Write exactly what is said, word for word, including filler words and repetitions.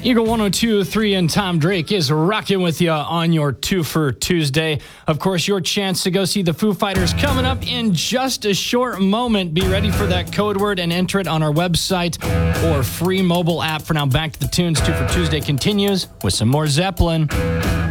Eagle one oh two point three and Tom Drake is rocking with you on your Two for Tuesday. Of course, your chance to go see the Foo Fighters coming up in just a short moment. Be ready for that code word and enter it on our website or free mobile app. For now, back to the tunes. Two for Tuesday continues with some more Zeppelin.